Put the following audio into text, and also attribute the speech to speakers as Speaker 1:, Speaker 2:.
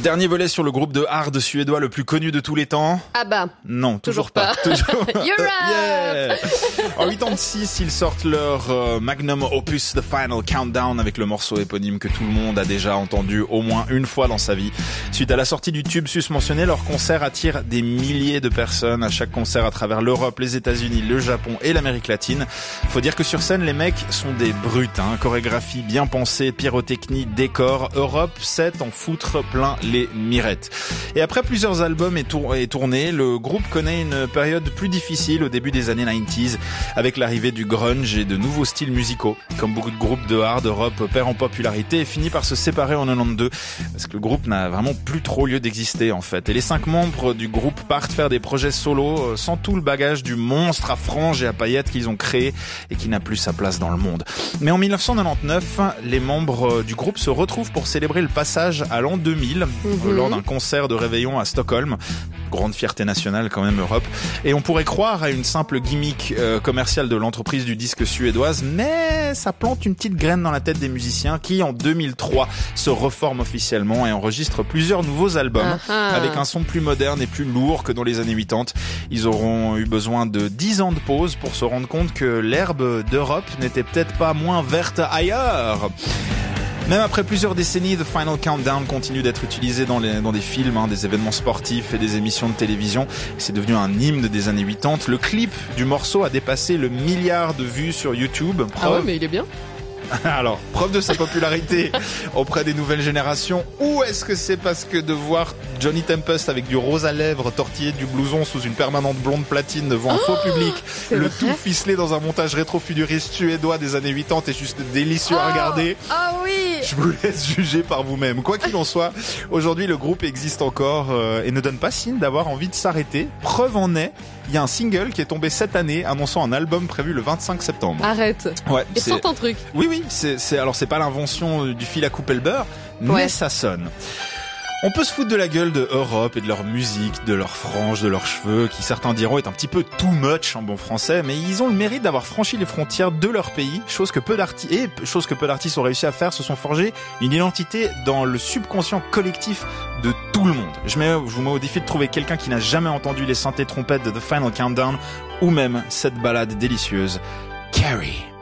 Speaker 1: Dernier volet sur le groupe de hard suédois le plus connu de tous les temps.
Speaker 2: Ah bah.
Speaker 1: Non, toujours pas. Toujours.
Speaker 2: Europe.
Speaker 1: Yeah. En 86, ils sortent leur magnum opus The Final Countdown avec le morceau éponyme que tout le monde a déjà entendu au moins une fois dans sa vie. Suite à la sortie du tube susmentionné, leur concert attire des milliers de personnes à chaque concert à travers l'Europe, les États-Unis, le Japon et l'Amérique latine. Faut dire que sur scène, les mecs sont des brutes, hein. Chorégraphie bien pensée, pyrotechnie, décor. Europe, set en foutre plein les mirettes. Et après plusieurs albums et tournées, le groupe connaît une période plus difficile au début des années 90s, avec l'arrivée du grunge et de nouveaux styles musicaux. Comme beaucoup de groupes de hard, Europe perd en popularité et finit par se séparer en 92, parce que le groupe n'a vraiment plus trop lieu d'exister en fait. Et les 5 membres du groupe partent faire des projets solo, sans tout le bagage du monstre à franges et à paillettes qu'ils ont créé et qui n'a plus sa place dans le monde. Mais en 1999, les membres du groupe se retrouvent pour célébrer le passage à l'an 2000, lors d'un concert de réveillon à Stockholm. Grande fierté nationale quand même, Europe. Et on pourrait croire à une simple gimmick commerciale de l'entreprise du disque suédoise, mais ça plante une petite graine dans la tête des musiciens qui, en 2003, se reforment officiellement et enregistrent plusieurs nouveaux albums avec un son plus moderne et plus lourd que dans les années 80. Ils auront eu besoin de 10 ans de pause pour se rendre compte que l'herbe d'Europe n'était peut-être pas moins verte ailleurs. Même après plusieurs décennies, The Final Countdown continue d'être utilisé dans des films, des événements sportifs et des émissions de télévision. C'est devenu un hymne des années 80. Le clip du morceau a dépassé le 1 milliard de vues sur YouTube.
Speaker 2: Ah ouais, mais il est bien.
Speaker 1: Alors, preuve de sa popularité auprès des nouvelles générations, ou est-ce que c'est parce que de voir Johnny Tempest avec du rose à lèvres tortillé du blouson sous une permanente blonde platine devant un faux public, le tout ficelé dans un montage rétro-futuriste suédois des années 80 est juste délicieux à regarder.
Speaker 2: Ah oui.
Speaker 1: Je vous laisse juger par vous-même. Quoi qu'il en soit, aujourd'hui le groupe existe encore et ne donne pas signe d'avoir envie de s'arrêter. Preuve en est, il y a un single qui est tombé cette année annonçant un album prévu le 25 septembre.
Speaker 2: Arrête.
Speaker 1: Ouais.
Speaker 2: Et sort un truc.
Speaker 1: Oui, c'est pas l'invention du fil à couper le beurre, mais ça sonne. On peut se foutre de la gueule de Europe et de leur musique, de leurs franges, de leurs cheveux, qui certains diront est un petit peu too much en bon français, mais ils ont le mérite d'avoir franchi les frontières de leur pays, chose que peu d'artistes ont réussi à faire, se sont forgés une identité dans le subconscient collectif de tout le monde. Je vous mets au défi de trouver quelqu'un qui n'a jamais entendu les synthés trompettes de The Final Countdown, ou même cette ballade délicieuse, Carrie.